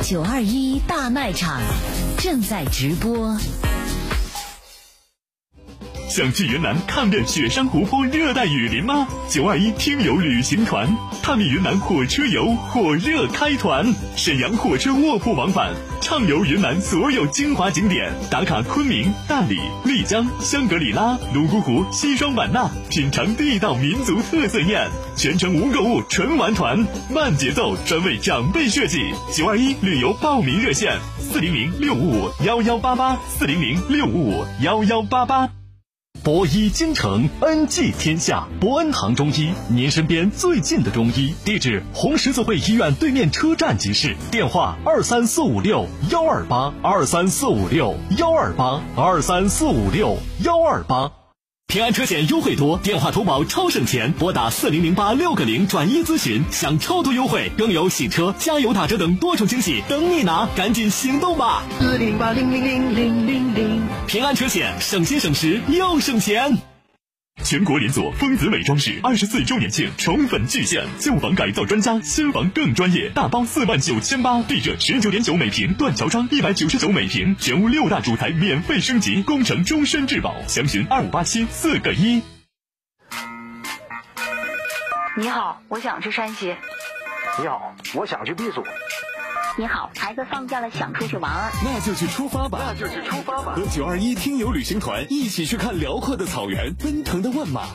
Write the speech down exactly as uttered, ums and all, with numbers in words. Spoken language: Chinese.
九二一大卖场正在直播。 想去云南看遍雪山湖泊、热带雨林吗？九二一听友旅行团探秘云南火车游火热开团，沈阳火车卧铺往返，畅游云南所有精华景点，打卡昆明、大理、丽江、香格里拉、泸沽湖、西双版纳，品尝地道民族特色宴，全程无购物纯玩团，慢节奏，专为长辈设计。九二一旅游报名热线：四零零六五五幺幺八八，四零零六五五幺幺八八。 博医京城，恩济天下。博恩堂中医，您身边最近的中医。地址：红十字会医院对面车站即市。电话：二三四五六幺二八，二三四五六幺二八，二三四五六幺二八。平安车险优惠多，电话投保超省钱，拨打四零零八六个零转一咨询，享超多优惠，更有洗车、加油打折等多重惊喜等你拿，赶紧行动吧！ 四零八零零零零零零， 平安车险，省心省时又省钱。 全国连锁丰子美装饰二十四周年庆宠粉巨献，旧房改造专家，新房更专业，大包四万九千八，地热十九点九每平，断桥窗一百九十九每平，全屋六大主材免费升级，工程终身质保，详询二五八七四个一。 你好，我想去山西。 你好，我想去避暑。 你好，孩子放假了想出去玩儿， 那就去出发吧， 那就去出发吧， 和九二一听友旅行团一起去看辽阔的草原，奔腾的万马。